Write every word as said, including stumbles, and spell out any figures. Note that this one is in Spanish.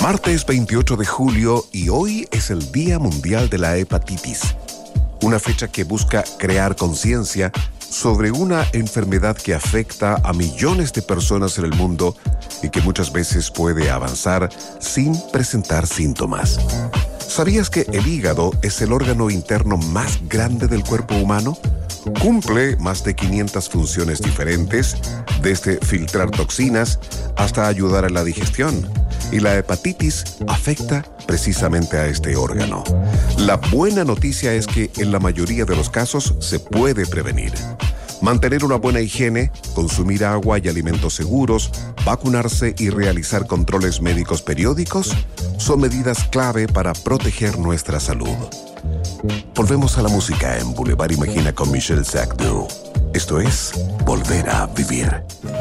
Martes veintiocho de julio y hoy es el Día Mundial de la Hepatitis, una fecha que busca crear conciencia sobre una enfermedad que afecta a millones de personas en el mundo y que muchas veces puede avanzar sin presentar síntomas. ¿Sabías que el hígado es el órgano interno más grande del cuerpo humano? Cumple más de quinientas funciones diferentes, desde filtrar toxinas hasta ayudar a la digestión. Y la hepatitis afecta precisamente a este órgano. La buena noticia es que en la mayoría de los casos se puede prevenir. Mantener una buena higiene, consumir agua y alimentos seguros, vacunarse y realizar controles médicos periódicos son medidas clave para proteger nuestra salud. Volvemos a la música en Boulevard Imagina con Michelle Sardou. Esto es Volver a Vivir.